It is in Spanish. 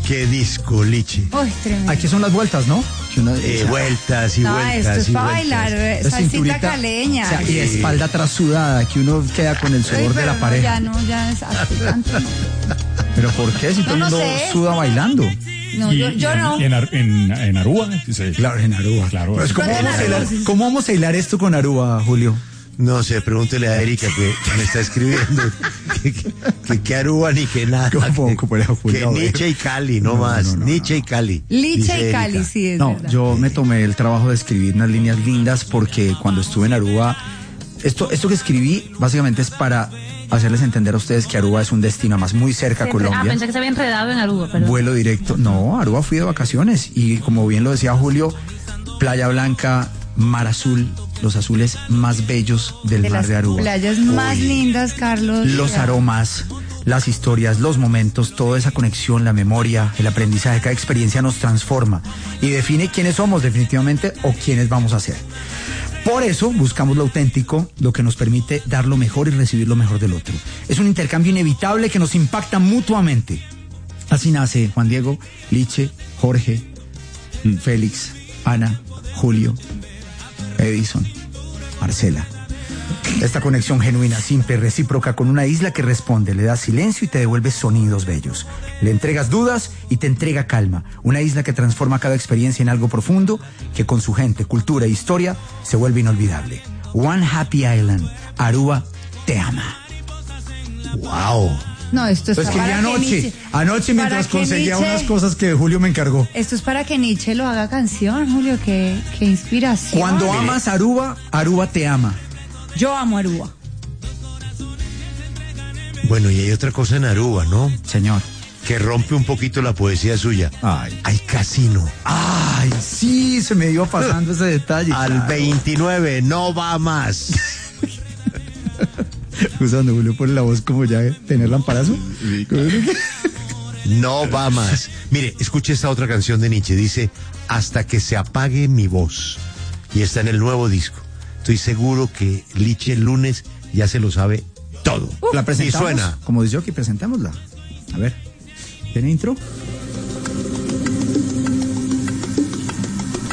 Qué disco, Liche. Uy, tremendo. Aquí son las vueltas, ¿no? Vueltas y No, vueltas esto es y para vueltas. bailar salsita cinturita, caleña. o sea, y espalda atrás sudada, que uno queda con el Uy, sudor de pero la no, pareja. ya es así tanto. ¿Pero por qué? Si todo el No mundo sé. suda bailando. No, yo no. En Aruba. Sí. Claro, en Aruba. Claro. Pues, Pero en Aruba, sí. ¿Cómo vamos a hilar esto con Aruba, Julio? No sé, pregúntele a Erika que me está escribiendo que Aruba ni que nada. ¿Cómo era, Julio? Que Nietzsche y Cali, no más. Nietzsche y Cali. Liche dice y Cali, Erika. sí, es No, verdad. yo me tomé el trabajo de escribir unas líneas lindas porque cuando estuve en Aruba, esto que escribí básicamente es para hacerles entender a ustedes que Aruba es un destino más muy cerca a Colombia. Pensé que se había enredado en Aruba, pero... Vuelo directo. No, Aruba fui de vacaciones y como bien lo decía Julio, Playa Blanca, mar azul, los azules más bellos del De mar las de Aruba. playas más lindas, Carlos. Los aromas, las historias, los momentos, toda esa conexión, la memoria, el aprendizaje, cada experiencia nos transforma y define quiénes somos definitivamente o quiénes vamos a ser. Por eso buscamos lo auténtico, lo que nos permite dar lo mejor y recibir lo mejor del otro. Es un intercambio inevitable que nos impacta mutuamente. Así nace Juan Diego, Liche, Jorge, Félix, Ana, Julio, Edison, Marcela. Esta conexión genuina, simple, recíproca con una isla que responde, le da silencio y te devuelve sonidos bellos. Le entregas dudas y te entrega calma. Una isla que transforma cada experiencia en algo profundo que con su gente, cultura e historia se vuelve inolvidable. One Happy Island. Aruba te ama. Wow. No, esto es Pues que para anoche mientras para que conseguía Nietzsche- unas cosas que Julio me encargó. Esto es para que Nietzsche lo haga canción, Julio, qué inspiración. Cuando amas Aruba, Aruba te ama. Yo amo Aruba. Bueno, y hay otra cosa en Aruba, ¿no? Señor. Que rompe un poquito la poesía suya. Ay. Hay casino. Ay, sí, se me iba pasando ese detalle. Al claro. 29, no va más. Usando Julio pone la voz como ya tener lamparazo. No va más. Mire, escuche esta otra canción de Nietzsche. Dice, hasta que se apague mi voz. Y está en el nuevo disco. Estoy seguro que Liche el lunes ya se lo sabe todo. La presentamos. Y suena. Como dice yo, que presentémosla. A ver, ¿tiene intro?